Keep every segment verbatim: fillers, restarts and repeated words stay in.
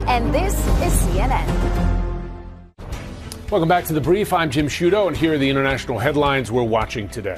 and this is C N N. Welcome back to The Brief. I'm Jim Sciutto, and here are the international headlines we're watching today.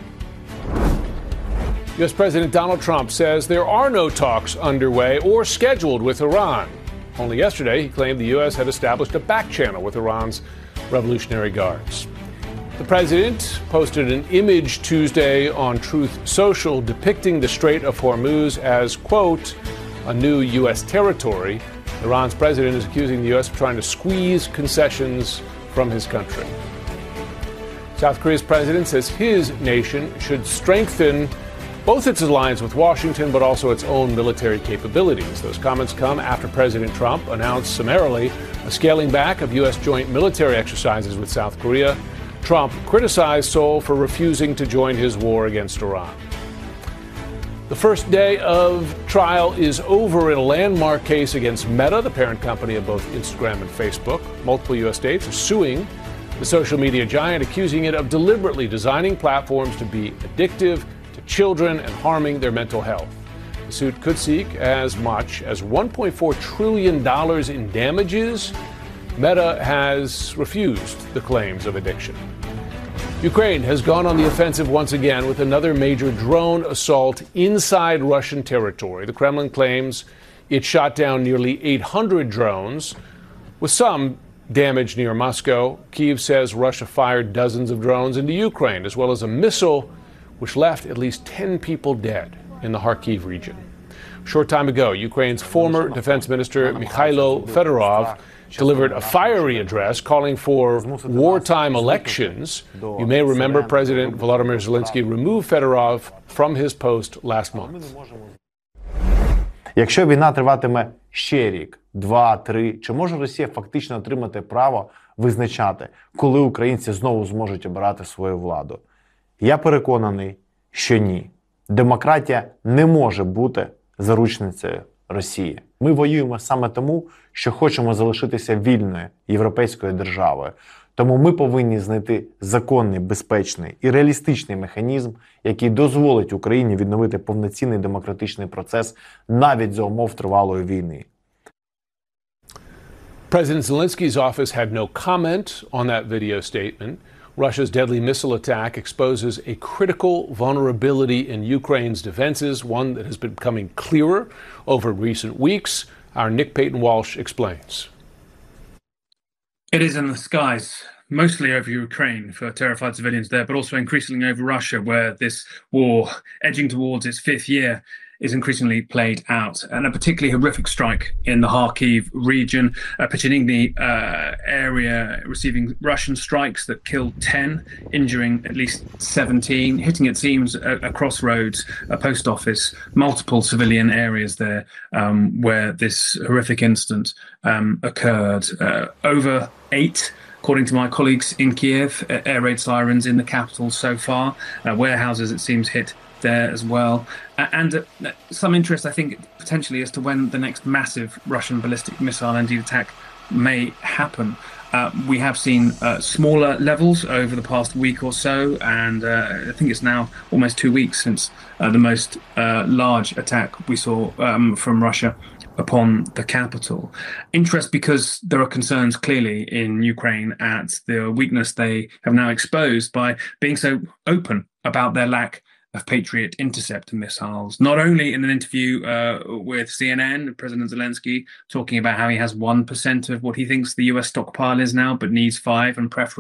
U S. President Donald Trump says there are no talks underway or scheduled with Iran. Only yesterday, he claimed the U S had established a back channel with Iran's Revolutionary Guards. The president posted an image Tuesday on Truth Social depicting the Strait of Hormuz as, quote, a new U S territory. Iran's president is accusing the U S of trying to squeeze concessions from his country. South Korea's president says his nation should strengthen both its alliance with Washington, but also its own military capabilities. Those comments come after President Trump announced summarily a scaling back of U S joint military exercises with South Korea. Trump criticized Seoul for refusing to join his war against Iran. The first day of trial is over in a landmark case against Meta, the parent company of both Instagram and Facebook. Multiple U S states are suing the social media giant, accusing it of deliberately designing platforms to be addictive to children and harming their mental health. The suit could seek as much as one point four trillion dollars in damages. Meta has refused the claims of addiction. Ukraine has gone on the offensive once again with another major drone assault inside Russian territory. The Kremlin claims it shot down nearly eight hundred drones, with some damage near Moscow. Kyiv says Russia fired dozens of drones into Ukraine, as well as a missile which left at least ten people dead in the Kharkiv region. A short time ago, Ukraine's former defense minister Mikhailo Fedorov delivered a fiery address calling for wartime elections. You may remember President Volodymyr Zelensky removed Fedorov from his post last month. Якщо війна триватиме ще рік, два, три, чи може Росія фактично отримати право визначати, коли українці знову зможуть обирати свою владу? Я переконаний, що ні. Демократія не може бути заручницею Росії. Ми воюємо саме тому, що хочемо залишитися вільною європейською державою. Тому ми повинні знайти законний, безпечний і реалістичний механізм, який дозволить Україні відновити повноцінний демократичний процес навіть за умов тривалої війни. President Zelensky's office had no comment on that video statement. Russia's deadly missile attack exposes a critical vulnerability in Ukraine's defenses, one that has been becoming clearer over recent weeks. Our Nick Payton-Walsh explains. It is in the skies, mostly over Ukraine for terrified civilians there, but also increasingly over Russia, where this war, edging towards its fifth year, is increasingly played out. And a particularly horrific strike in the Kharkiv region, uh, Pechenigny uh, area receiving Russian strikes that killed ten, injuring at least seventeen, hitting, it seems, a, a crossroads, a post office, multiple civilian areas there um, where this horrific incident um, occurred. Uh, over eight According to my colleagues in Kiev, air raid sirens in the capital so far. Uh, warehouses, it seems, hit there as well. Uh, and uh, some interest, I think, potentially as to when the next massive Russian ballistic missile indeed attack may happen. Uh, we have seen uh, smaller levels over the past week or so, and uh, I think it's now almost two weeks since uh, the most uh, large attack we saw um, from Russia upon the capital. Interest because there are concerns clearly in Ukraine at the weakness they have now exposed by being so open about their lack of Patriot interceptor missiles. Not only in an interview uh, with C N N, President Zelensky talking about how he has one percent of what he thinks the U S stockpile is now, but needs five and preferably